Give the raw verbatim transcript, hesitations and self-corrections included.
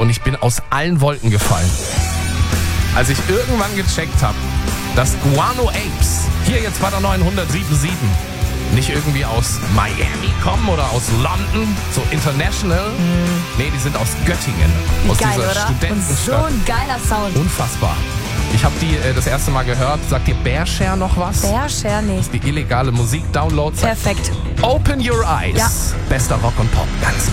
und ich bin aus allen Wolken gefallen. Als ich irgendwann gecheckt habe, dass Guano Apes hier jetzt bei der neunhundertsiebenundsiebzig nicht irgendwie aus Miami kommen oder aus London, so international. Mm. Nee, die sind aus Göttingen, aus Geil, dieser oder? Studentenstadt. Und so ein geiler Sound. Unfassbar. Ich habe die äh, das erste Mal gehört. Sagt dir Bearshare noch was? Bearshare nicht. Die illegale Musik-Downloads. Perfekt. Open Your Eyes. Ja. Bester Rock und Pop. Ganz